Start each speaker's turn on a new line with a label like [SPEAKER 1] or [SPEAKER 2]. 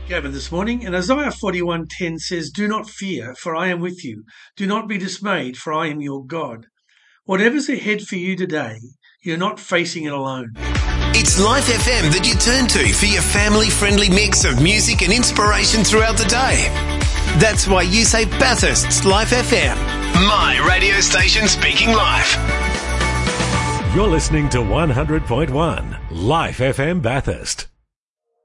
[SPEAKER 1] Gavin this morning, and Isaiah 41:10 says, "Do not fear, for I am with you. Do not be dismayed, for I am your God." Whatever's ahead for you today, you're not facing it alone.
[SPEAKER 2] It's Life FM that you turn to for your family-friendly mix of music and inspiration throughout the day. That's why you say Bathurst's Life FM. My radio station speaking life.
[SPEAKER 3] You're listening to 100.1 Life FM Bathurst.